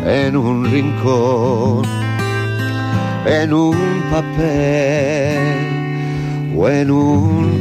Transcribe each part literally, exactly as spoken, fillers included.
en un rincón, en un papel o en un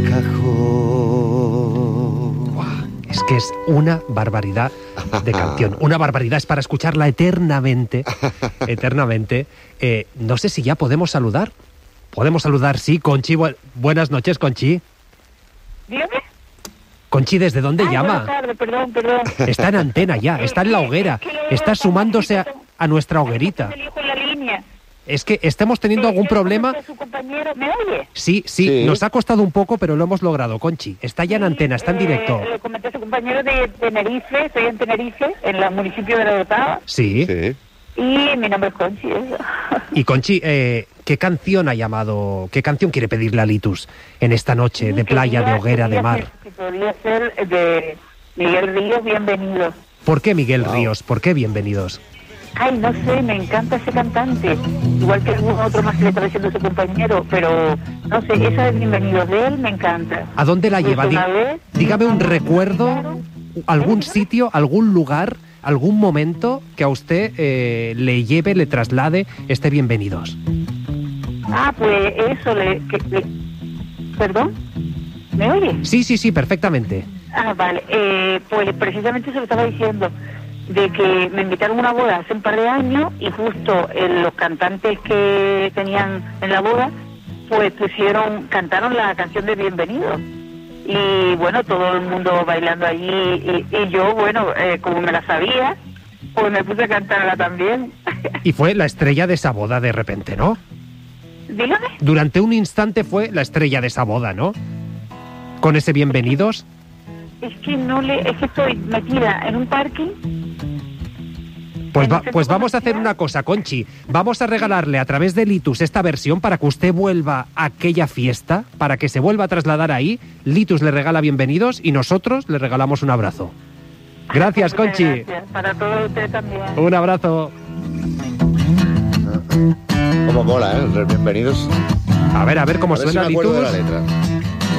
cajón. Wow, es que es una barbaridad de canción. Una barbaridad, es para escucharla eternamente. Eternamente. Eh, no sé si ya podemos saludar. Podemos saludar, sí, Conchi. Bu- buenas noches, Conchi. Dígame. Conchi, ¿desde dónde Ay, llama? buenas tardes, perdón, perdón. Está en antena ya, está en la hoguera. Está sumándose a, a nuestra hoguerita. El hijo en la línea. Es que estemos teniendo algún problema. Su compañero, ¿me oye? Sí, sí, Sí. nos ha costado un poco, pero lo hemos logrado, Conchi. Está ya en antena, está en directo. Eh, le comenté a su compañero de Tenerife, estoy en Tenerife, en el municipio de La Orotava, Sí. Sí. y mi nombre es Conchi. Eso. Y Conchi, eh, ¿qué canción ha llamado, qué canción quiere pedirle a Litus en esta noche de playa, de hoguera, de mar? Que podría ser de Miguel Ríos, Bienvenido. ¿Por qué Miguel Ríos? ¿Por qué Bienvenidos? Ay, no sé, me encanta ese cantante. Igual que algún otro más que le está diciendo su compañero, pero no sé, esa de Bienvenidos de él me encanta. ¿A dónde la lleva? Pues una Dí- vez, dígame un claro, recuerdo, algún sitio, algún lugar, algún momento que a usted eh, le lleve, le traslade este Bienvenidos. Ah, pues eso, le, que, le- ¿Perdón? ¿Me oye? Sí, sí, sí, perfectamente. Ah, vale. Eh, pues precisamente se lo estaba diciendo, de que me invitaron a una boda hace un par de años y justo eh, los cantantes que tenían en la boda, pues pusieron, cantaron la canción de Bienvenido. Y bueno, todo el mundo bailando allí y, y yo, bueno, eh, como me la sabía, pues me puse a cantarla también. Y fue la estrella de esa boda de repente, ¿no? Dígame. Durante un instante fue la estrella de esa boda, ¿no? Con ese Bienvenidos. Es que no le, es que estoy metida en un parking. Pues, ¿En va- el centro pues vamos a hacer comercial? una cosa, Conchi. Vamos a regalarle a través de Litus esta versión para que usted vuelva a aquella fiesta, para que se vuelva a trasladar ahí. Litus le regala Bienvenidos y nosotros le regalamos un abrazo. Gracias, Muchas Conchi. gracias. Para todos ustedes también. Un abrazo. Como mola, ¿eh? Los bienvenidos. A ver, a ver cómo A ver si suena me acuerdo de la Litus. letra.